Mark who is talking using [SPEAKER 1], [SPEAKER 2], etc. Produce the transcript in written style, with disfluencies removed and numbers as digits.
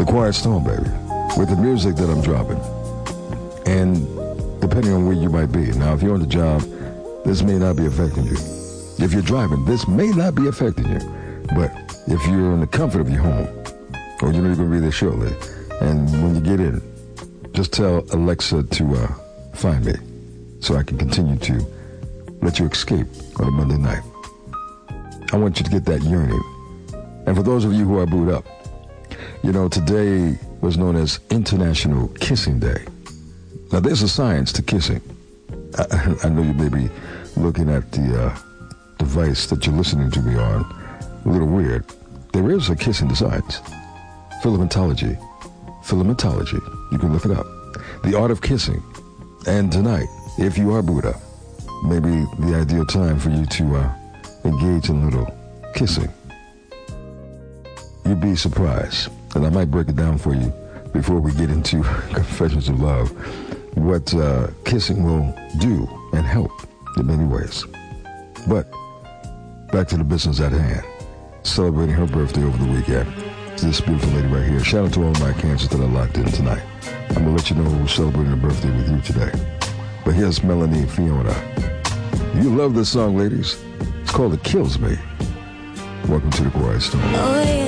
[SPEAKER 1] Quiet Storm, baby, with the music that I'm dropping. And depending on where you might be. Now, if you're on the job, this may not be affecting you. If you're driving, this may not be affecting you. But if you're in the comfort of your home, or you know you're going to be there shortly, and when you get in, just tell Alexa to find me so I can continue to let you escape on a Monday night. I want you to get that yearning. And for those of you who are booed up, you know, today was known as International Kissing Day. Now, there's a science to kissing. I know you may be looking at the device that you're listening to me on a little weird. There is a kissing to science. Filamentology. You can look it up. The art of kissing. And tonight, if you are booed up, maybe the ideal time for you to engage in a little kissing. You'd be surprised, and I might break it down for you before we get into Confessions of Love, what kissing will do and help in many ways. But back to the business at hand. Celebrating her birthday over the weekend. It's this beautiful lady right here. Shout out to all my cancers that are locked in tonight. I'm going to let you know who's celebrating her birthday with you today. But here's Melanie Fiona. You love this song, ladies. It's called It Kills Me. Welcome to the Quiet Storm.
[SPEAKER 2] Oh, yeah.